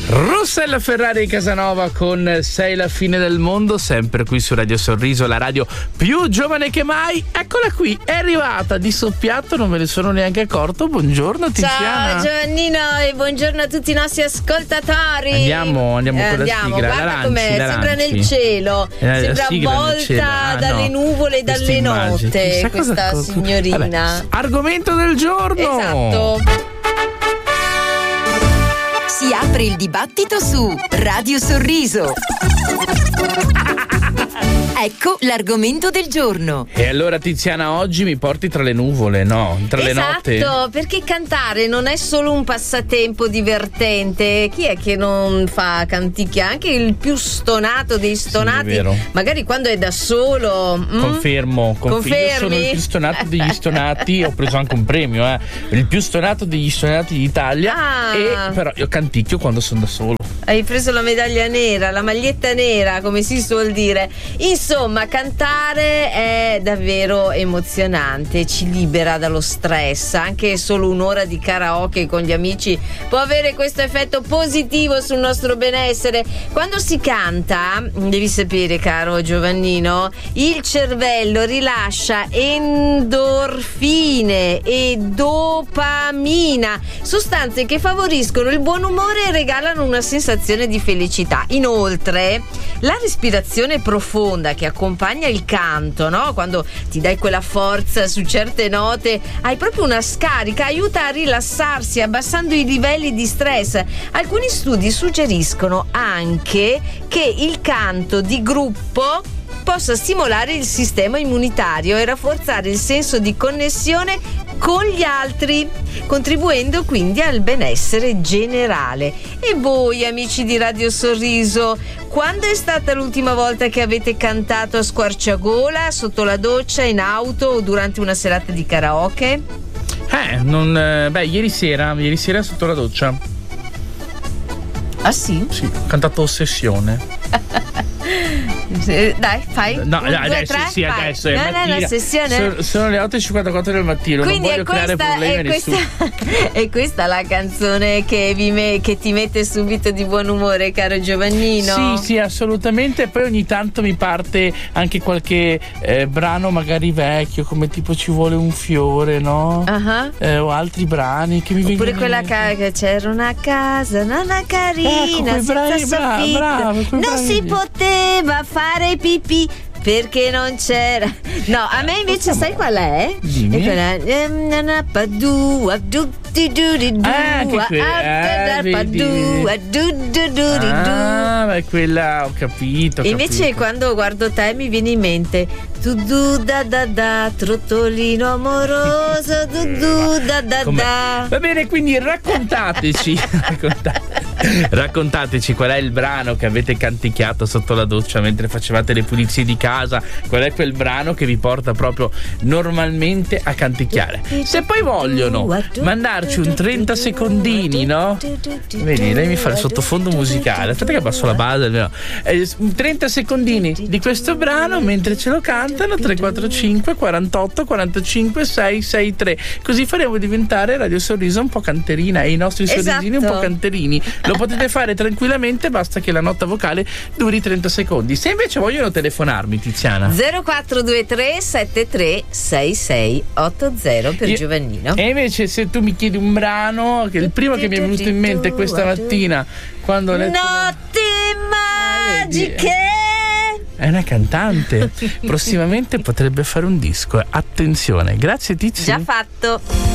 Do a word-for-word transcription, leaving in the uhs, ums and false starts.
Rossella Ferrari e Casanova con Sei la fine del mondo, sempre qui su Radio Sorriso, la radio più giovane che mai. Eccola qui, è arrivata di soppiatto, non me ne sono neanche accorto. Buongiorno Tiziana. Ciao Giovannino e buongiorno a tutti i nostri ascoltatori. Andiamo, andiamo eh, con la andiamo. sigla. Guarda la lanci, com'è, la sembra lanci. nel cielo, Eh, sembra avvolta ah, dalle no. nuvole e dalle immagini. note Chissà questa cosa- signorina. Vabbè, argomento del giorno. Esatto. Si apre il dibattito su Radio Sorriso. Ecco l'argomento del giorno. E allora Tiziana, oggi mi porti tra le nuvole, no? Tra le notte. Esatto, perché cantare non è solo un passatempo divertente. Chi è che non fa canticchia? Anche il più stonato dei stonati, Sì, è vero. magari quando è da solo. mm? Confermo, confermo. Io Confermi? sono il più stonato degli stonati. Ho preso anche un premio, eh. Il più stonato degli stonati d'Italia. Ah. E però io canticchio quando sono da solo. Hai preso la medaglia nera, la maglietta nera, come si suol dire. Insomma, cantare è davvero emozionante, ci libera dallo stress. Anche solo un'ora di karaoke con gli amici può avere questo effetto positivo sul nostro benessere. Quando si canta, devi sapere, caro Giovannino, il cervello rilascia endorfine e dopamina, sostanze che favoriscono il buon umore e regalano una sensazione di felicità. Inoltre, la respirazione profonda che accompagna il canto, no? Quando ti dai quella forza su certe note, hai proprio una scarica, aiuta a rilassarsi abbassando i livelli di stress. Alcuni studi suggeriscono anche che il canto di gruppo possa stimolare il sistema immunitario e rafforzare il senso di connessione con gli altri, contribuendo quindi al benessere generale. E voi, amici di Radio Sorriso, quando è stata l'ultima volta che avete cantato a squarciagola, sotto la doccia, in auto o durante una serata di karaoke? Eh, non. eh, Beh, ieri sera, ieri sera sotto la doccia. Ah sì? Sì, ho cantato Ossessione. Dai, fai. No, Un, dai, due, adesso tre, sì, vai. adesso è No, no, mattina. no, sessione. Sono, sono le otto e cinquantaquattro del mattino. Quindi non voglio è creare questa, problemi a è, nessuno. questa, è questa la canzone che, vi me, che ti mette subito di buon umore, caro Giovannino? Sì, sì, assolutamente. E poi ogni tanto mi parte anche qualche eh, brano magari vecchio, come tipo Ci vuole un fiore, no? Uh-huh. Eh, o altri brani che mi Oppure vengono quella in ca- che c'era una casa, una carina, Ecco, quei senza brani, bra- soffitto. bravo, quei Non brani si lì. poteva fare pipì perché non c'era. No, a me invece sai qual è? Dimmi. È quella ehm, na, pa, du, a, du, di, du, di, du, Ah, che que- a, da, eh, da, pa, vedi. du, a, du, du, du, di, du. Ah, ma è quella, ho capito. ho E invece capito. quando guardo te mi viene in mente tu du da da da, trottolino amoroso, du du da da Com'è? da. Va bene, quindi raccontateci raccontate- raccontateci qual è il brano che avete canticchiato sotto la doccia mentre facevate le pulizie di casa. Qual è quel brano che vi porta proprio normalmente a canticchiare? Se poi vogliono mandarci un trenta secondini, no? Vedi, lei mi fa il sottofondo musicale. Aspetta che abbasso la base almeno. Eh, trenta secondini di questo brano mentre ce lo cantano. Tre quattro cinque quarantotto quarantacinque sei sei tre. Così faremo diventare Radio Sorriso un po' canterina e i nostri sorrisini un po' Esatto. canterini. Lo potete fare tranquillamente, basta che la nota vocale duri trenta secondi. Se invece vogliono telefonarmi, Tiziana, zero quattro due tre sette tre sei sei otto zero per Io- Giovannino. E invece se tu mi chiedi un brano, che il primo che mi è venuto in mente questa mattina quando ho letto Notti magiche. è una cantante, prossimamente potrebbe fare un disco. Attenzione, grazie Tizia. Già fatto.